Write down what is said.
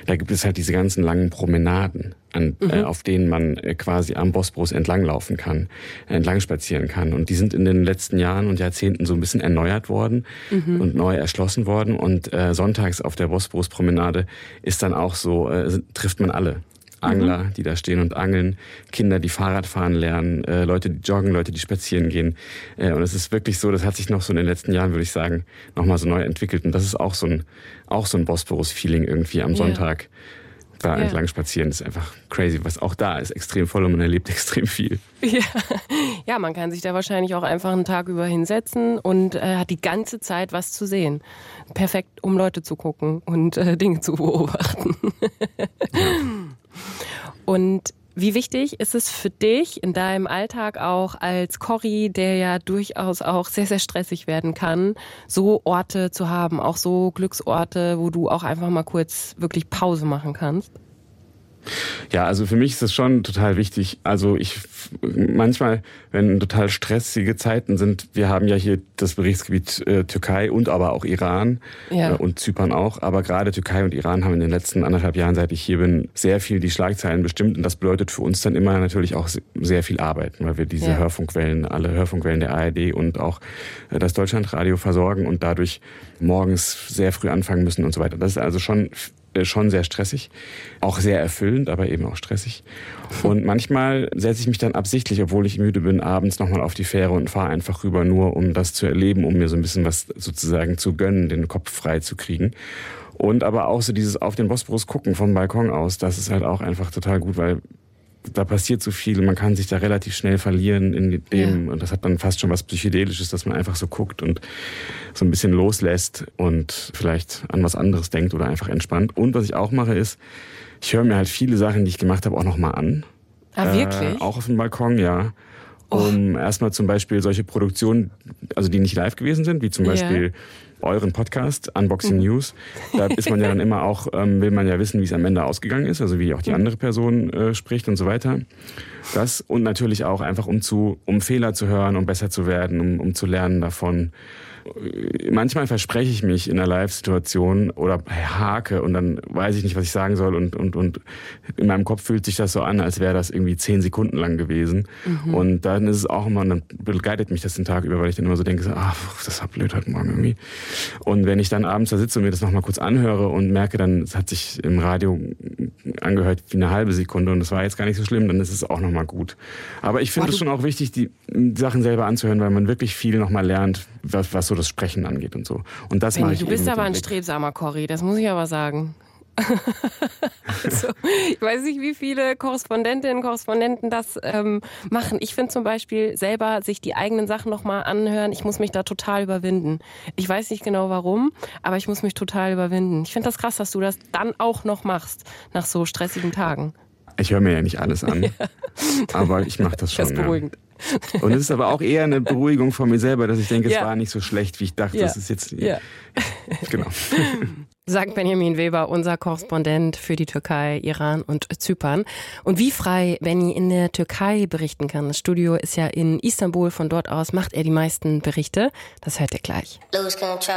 da gibt es halt diese ganzen langen Promenaden, auf denen man quasi am Bosporus entlanglaufen kann, entlang spazieren kann. Und die sind in den letzten Jahren und Jahrzehnten so ein bisschen erneuert worden und neu erschlossen worden. Und sonntags auf der Bosporus-Promenade ist dann auch so, trifft man alle. Angler, die da stehen und angeln, Kinder, die Fahrrad fahren lernen, Leute, die joggen, Leute, die spazieren gehen. Und es ist wirklich so, das hat sich noch so in den letzten Jahren, würde ich sagen, nochmal so neu entwickelt. Und das ist auch so ein Bosporus-Feeling irgendwie am Sonntag. Da entlang spazieren ist einfach crazy, was auch da ist, extrem voll und man erlebt extrem viel. Ja, man kann sich da wahrscheinlich auch einfach einen Tag über hinsetzen und hat die ganze Zeit was zu sehen. Perfekt, um Leute zu gucken und Dinge zu beobachten. Und wie wichtig ist es für dich in deinem Alltag auch als Corrie, der ja durchaus auch sehr, sehr stressig werden kann, so Orte zu haben, auch so Glücksorte, wo du auch einfach mal kurz wirklich Pause machen kannst? Ja, also für mich ist es schon total wichtig. Also manchmal, wenn total stressige Zeiten sind, wir haben ja hier das Berichtsgebiet Türkei und aber auch Iran und Zypern auch. Aber gerade Türkei und Iran haben in den letzten 1,5 Jahren, seit ich hier bin, sehr viel die Schlagzeilen bestimmt. Und das bedeutet für uns dann immer natürlich auch sehr viel Arbeit, weil wir diese alle Hörfunkwellen der ARD und auch das Deutschlandradio versorgen und dadurch morgens sehr früh anfangen müssen und so weiter. Das ist also schon sehr stressig, auch sehr erfüllend, aber eben auch stressig. Und manchmal setze ich mich dann absichtlich, obwohl ich müde bin, abends nochmal auf die Fähre und fahre einfach rüber, nur um das zu erleben, um mir so ein bisschen was sozusagen zu gönnen, den Kopf frei zu kriegen. Und aber auch so dieses auf den Bosporus gucken vom Balkon aus, das ist halt auch einfach total gut, weil da passiert so viel und man kann sich da relativ schnell verlieren in dem und das hat dann fast schon was Psychedelisches, dass man einfach so guckt und so ein bisschen loslässt und vielleicht an was anderes denkt oder einfach entspannt. Und was ich auch mache ist, ich höre mir halt viele Sachen, die ich gemacht habe, auch nochmal an. Ah, wirklich? Auch auf dem Balkon, ja. Um erstmal zum Beispiel solche Produktionen, also die nicht live gewesen sind, wie zum Beispiel euren Podcast, Unboxing News. Da ist man ja dann immer auch, will man ja wissen, wie es am Ende ausgegangen ist, also wie auch die andere Person spricht und so weiter. Das und natürlich auch einfach, um Fehler zu hören, um besser zu werden, um zu lernen davon. Manchmal verspreche ich mich in einer Live-Situation oder hake und dann weiß ich nicht, was ich sagen soll und in meinem Kopf fühlt sich das so an, als wäre das irgendwie 10 Sekunden lang gewesen. Und dann ist es auch immer, und dann begleitet mich das den Tag über, weil ich dann immer so denke, das war blöd heute Morgen irgendwie. Und wenn ich dann abends da sitze und mir das nochmal kurz anhöre und merke dann, es hat sich im Radio angehört wie eine halbe Sekunde und das war jetzt gar nicht so schlimm, dann ist es auch nochmal gut. Aber ich finde es schon auch wichtig, die Sachen selber anzuhören, weil man wirklich viel nochmal lernt, was so das Sprechen angeht und so. Und das mache ich. Du bist aber ein strebsamer Corrie, das muss ich aber sagen. Also, ich weiß nicht, wie viele Korrespondentinnen und Korrespondenten das machen. Ich finde zum Beispiel selber, sich die eigenen Sachen nochmal anhören, ich muss mich da total überwinden. Ich weiß nicht genau warum, aber ich muss mich total überwinden. Ich finde das krass, dass du das dann auch noch machst, nach so stressigen Tagen. Ich höre mir ja nicht alles an, aber ich mache das schon. Das ist beruhigend. Ja. Und es ist aber auch eher eine Beruhigung von mir selber, dass ich denke, es war nicht so schlecht, wie ich dachte. Das ist jetzt genau. Sagt Benjamin Weber, unser Korrespondent für die Türkei, Iran und Zypern. Und wie frei Benny in der Türkei berichten kann. Das Studio ist ja in Istanbul, von dort aus macht er die meisten Berichte. Das hört ihr gleich.